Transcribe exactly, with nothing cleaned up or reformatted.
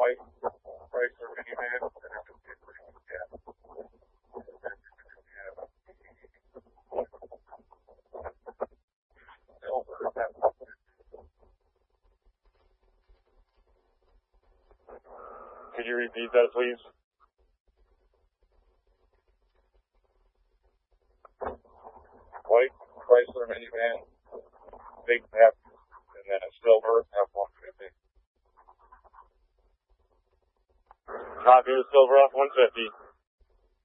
white Chrysler minivan, and it would be pretty good gas. Silver, that one. Could you repeat that, please? White Chrysler minivan, big F, and then a silver F one fifty. Copy the silver F one fifty.